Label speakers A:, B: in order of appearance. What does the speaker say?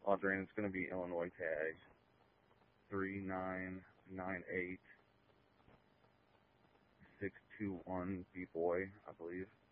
A: Audrey, it's going to be Illinois tag 3998 621 B-Boy, I believe.